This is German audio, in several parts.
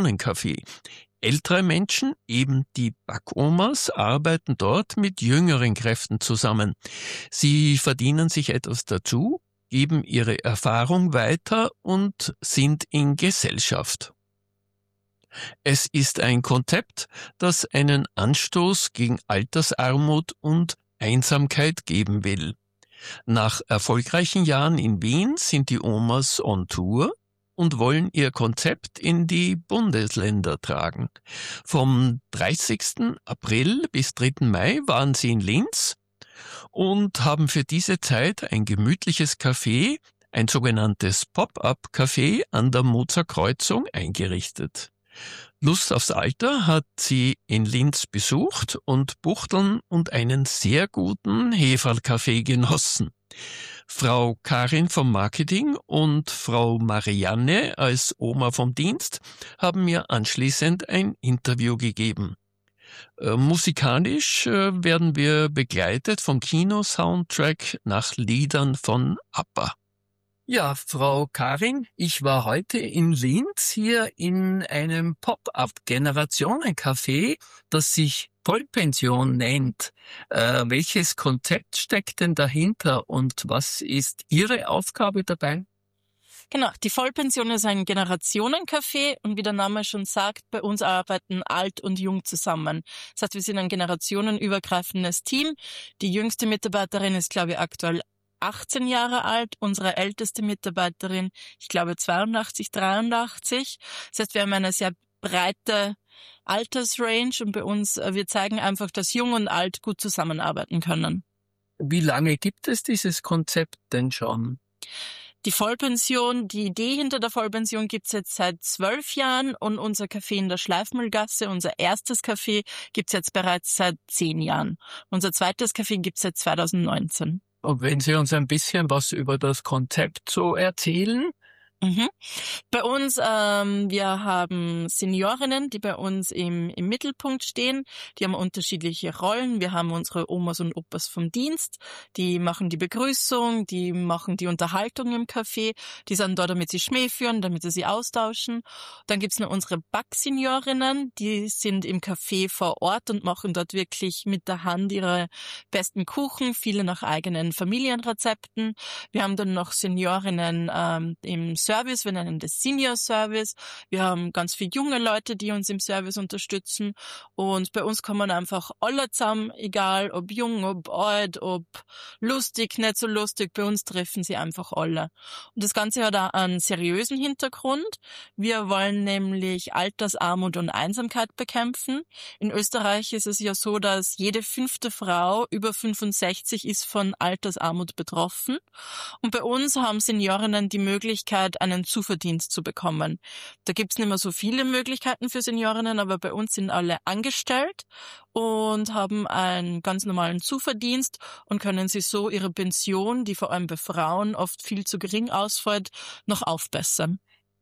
Kaffee. Ältere Menschen, eben die Backomas, arbeiten dort mit jüngeren Kräften zusammen. Sie verdienen sich etwas dazu, geben ihre Erfahrung weiter und sind in Gesellschaft. Es ist ein Konzept, das einen Anstoß gegen Altersarmut und Einsamkeit geben will. Nach erfolgreichen Jahren in Wien sind die Omas on Tour und wollen ihr Konzept in die Bundesländer tragen. Vom 30. April bis 3. Mai waren sie in Linz und haben für diese Zeit ein gemütliches Café, ein sogenanntes Pop-up-Café an der Mozartkreuzung eingerichtet. Lust aufs Alter hat sie in Linz besucht und Buchteln und einen sehr guten Heferlkaffee genossen. Frau Karin vom Marketing und Frau Marianne als Oma vom Dienst haben mir anschließend ein Interview gegeben. Musikalisch werden wir begleitet vom Kino-Soundtrack nach Liedern von ABBA. Ja, Frau Karin, ich war heute in Linz hier in einem Pop-up-Generationen-Café, das sich Vollpension nennt. Welches Konzept steckt denn dahinter und was ist Ihre Aufgabe dabei? Genau, die Vollpension ist ein Generationencafé und wie der Name schon sagt, bei uns arbeiten alt und jung zusammen. Das heißt, wir sind ein generationenübergreifendes Team. Die jüngste Mitarbeiterin ist, glaube ich, aktuell 18 Jahre alt, unsere älteste Mitarbeiterin, ich glaube 82, 83. Das heißt, wir haben eine sehr breite Altersrange und bei uns, wir zeigen einfach, dass Jung und Alt gut zusammenarbeiten können. Wie lange gibt es dieses Konzept denn schon? Die Vollpension, die Idee hinter der Vollpension gibt's jetzt seit 12 Jahren und unser Café in der Schleifmühlgasse, unser erstes Café, gibt's jetzt bereits seit 10 Jahren. Unser zweites Café gibt's seit 2019. Und wenn Sie uns ein bisschen was über das Konzept so erzählen? Bei uns, wir haben Seniorinnen, die bei uns im Mittelpunkt stehen. Die haben unterschiedliche Rollen. Wir haben unsere Omas und Opas vom Dienst. Die machen die Begrüßung, die machen die Unterhaltung im Café. Die sind da, damit sie Schmäh führen, damit sie sich austauschen. Dann gibt's noch unsere Backseniorinnen. Die sind im Café vor Ort und machen dort wirklich mit der Hand ihre besten Kuchen, viele nach eigenen Familienrezepten. Wir haben dann noch Seniorinnen im Service, wir nennen das Senior Service. Wir haben ganz viele junge Leute, die uns im Service unterstützen und bei uns kommen einfach alle zusammen, egal ob jung, ob alt, ob lustig, nicht so lustig, bei uns treffen sie einfach alle. Und das Ganze hat auch einen seriösen Hintergrund. Wir wollen nämlich Altersarmut und Einsamkeit bekämpfen. In Österreich ist es ja so, dass jede 5. Frau über 65 ist von Altersarmut betroffen und bei uns haben Seniorinnen die Möglichkeit, einen Zuverdienst zu bekommen. Da gibt's nicht mehr so viele Möglichkeiten für Seniorinnen, aber bei uns sind alle angestellt und haben einen ganz normalen Zuverdienst und können sich so ihre Pension, die vor allem bei Frauen oft viel zu gering ausfällt, noch aufbessern.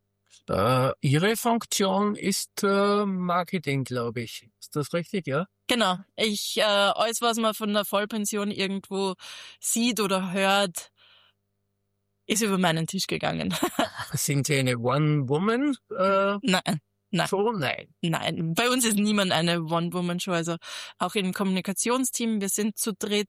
Ihre Funktion ist Marketing, glaube ich. Ist das richtig, ja? Genau. Alles, was man von der Vollpension irgendwo sieht oder hört, ist über meinen Tisch gegangen. Sind Sie eine One-Woman? Nein. Show? Nein. Bei uns ist niemand eine One-Woman-Show. Also auch im Kommunikationsteam, wir sind zu dritt.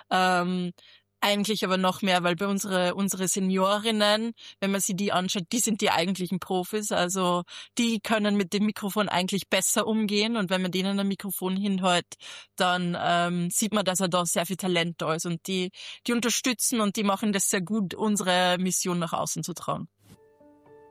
Eigentlich aber noch mehr, weil bei unsere Seniorinnen, wenn man sich die anschaut, die sind die eigentlichen Profis. Also die können mit dem Mikrofon eigentlich besser umgehen. Und wenn man denen ein Mikrofon hinhält, dann sieht man, dass da sehr viel Talent da ist. Und die unterstützen und die machen das sehr gut, unsere Mission nach außen zu tragen.